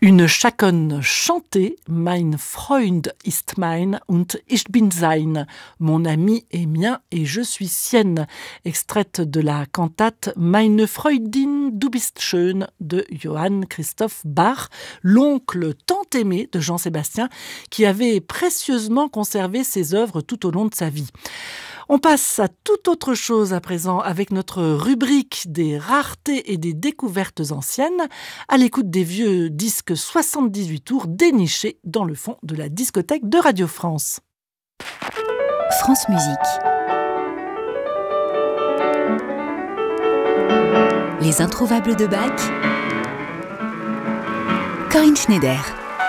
Une Chaconne chantée, Mein Freund ist mein und ich bin sein. Mon ami est mien et je suis sienne. Extraite de la cantate Meine Freundin, du bist schön de Johann Christoph Bach, l'oncle tant aimé de Jean-Sébastien, qui avait précieusement conservé ses œuvres tout au long de sa vie. On passe à toute autre chose à présent avec notre rubrique des raretés et des découvertes anciennes, à l'écoute des vieux disques 78 tours dénichés dans le fond de la discothèque de Radio France. France Musique. Les introuvables de Bach. Corinne Schneider.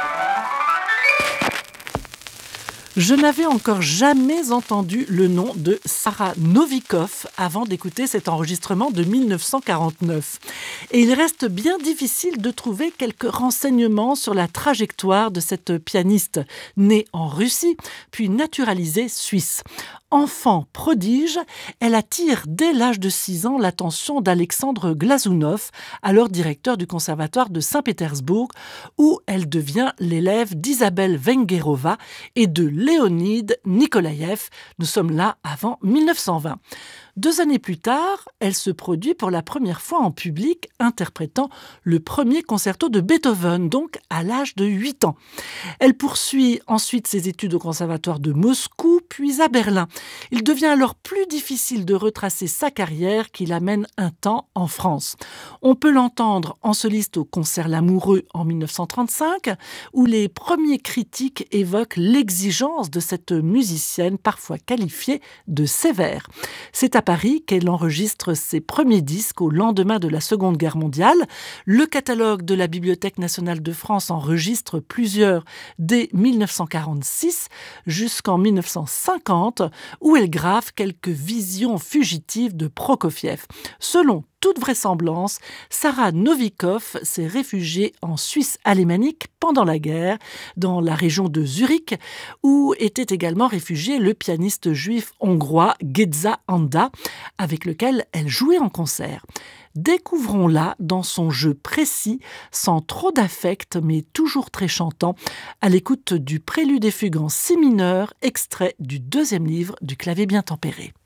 Je n'avais encore jamais entendu le nom de Sarah Novikov avant d'écouter cet enregistrement de 1949. Et il reste bien difficile de trouver quelques renseignements sur la trajectoire de cette pianiste née en Russie, puis naturalisée suisse. Enfant prodige, elle attire dès l'âge de 6 ans l'attention d'Alexandre Glazounov, alors directeur du conservatoire de Saint-Pétersbourg, où elle devient l'élève d'Isabelle Vengerova et de Léonide Nikolaïev. Nous sommes là avant 1920. 2 années plus tard, elle se produit pour la première fois en public, interprétant le premier concerto de Beethoven, donc à l'âge de 8 ans. Elle poursuit ensuite ses études au conservatoire de Moscou, puis à Berlin. Il devient alors plus difficile de retracer sa carrière qui l'amène un temps en France. On peut l'entendre en soliste au Concert Lamoureux en 1935, où les premiers critiques évoquent l'exigence de cette musicienne, parfois qualifiée de sévère. C'est à Paris qu'elle enregistre ses premiers disques au lendemain de la Seconde Guerre mondiale. Le catalogue de la Bibliothèque nationale de France enregistre plusieurs dès 1946 jusqu'en 1950, où elle grave quelques visions fugitives de Prokofiev. Selon toute vraisemblance, Sarah Novikov s'est réfugiée en Suisse alémanique pendant la guerre, dans la région de Zurich, où était également réfugié le pianiste juif hongrois Géza Anda, avec lequel elle jouait en concert. Découvrons-la dans son jeu précis, sans trop d'affect, mais toujours très chantant, à l'écoute du prélude et fugue en si mineur, extrait du 2e livre du Clavier bien tempéré.